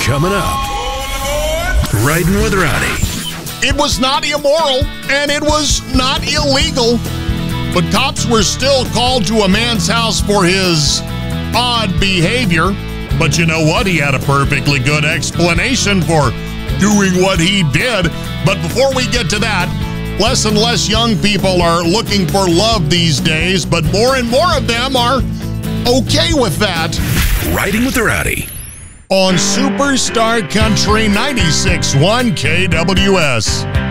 Coming up, Riding with Rowdy. It was not immoral, and it was not illegal, but cops were still called to a man's house for his odd behavior. But you know what? He had a perfectly good explanation for doing what he did. But before we get to that, less and less young people are looking for love these days, but more and more of them are okay with that. Riding with the Rowdy. On Superstar Country 96.1 KWS.